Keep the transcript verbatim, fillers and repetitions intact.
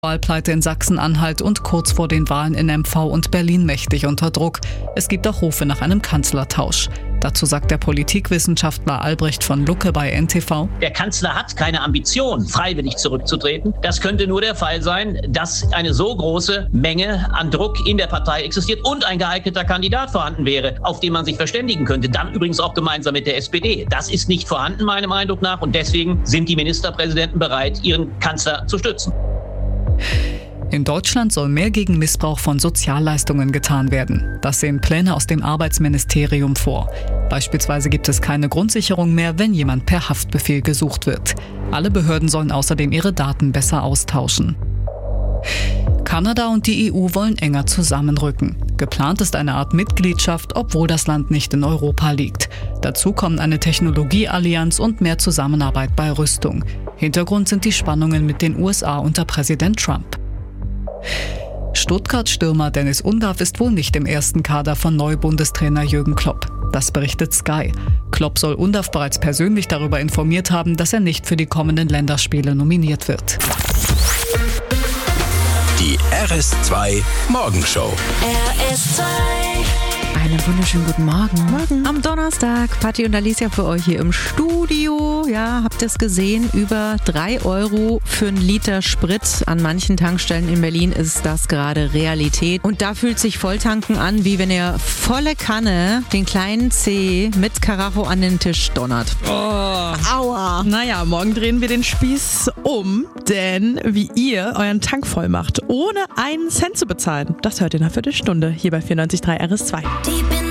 Wahlpleite in Sachsen-Anhalt und kurz vor den Wahlen in M V und Berlin mächtig unter Druck. Es gibt auch Rufe nach einem Kanzlertausch. Dazu sagt der Politikwissenschaftler Albrecht von Lucke bei N T V: Der Kanzler hat keine Ambition, freiwillig zurückzutreten. Das könnte nur der Fall sein, dass eine so große Menge an Druck in der Partei existiert und ein geeigneter Kandidat vorhanden wäre, auf den man sich verständigen könnte. Dann übrigens auch gemeinsam mit der S P D. Das ist nicht vorhanden, meinem Eindruck nach. Und deswegen sind die Ministerpräsidenten bereit, ihren Kanzler zu stützen. In Deutschland soll mehr gegen Missbrauch von Sozialleistungen getan werden. Das sehen Pläne aus dem Arbeitsministerium vor. Beispielsweise gibt es keine Grundsicherung mehr, wenn jemand per Haftbefehl gesucht wird. Alle Behörden sollen außerdem ihre Daten besser austauschen. Kanada und die E U wollen enger zusammenrücken. Geplant ist eine Art Mitgliedschaft, obwohl das Land nicht in Europa liegt. Dazu kommen eine Technologieallianz und mehr Zusammenarbeit bei Rüstung. Hintergrund sind die Spannungen mit den U S A unter Präsident Trump. Stuttgart-Stürmer Dennis Undaff ist wohl nicht im ersten Kader von Neu-Bundestrainer Jürgen Klopp. Das berichtet Sky. Klopp soll Undaff bereits persönlich darüber informiert haben, dass er nicht für die kommenden Länderspiele nominiert wird. Die R S zwei Morgenshow. R S zwei. Einen wunderschönen guten Morgen. Morgen. Am Donnerstag, Patti und Alicia für euch hier im Studio. Ja, habt ihr es gesehen? Über drei Euro für einen Liter Sprit. An manchen Tankstellen in Berlin ist das gerade Realität. Und da fühlt sich Volltanken an, wie wenn ihr volle Kanne den kleinen C mit Karacho an den Tisch donnert. Oh. Aua. Naja, morgen drehen wir den Spieß um, denn wie ihr euren Tank voll macht, ohne einen Cent zu bezahlen, das hört ihr nach Viertelstunde hier bei vierundneunzig Komma drei R S zwei. Deep in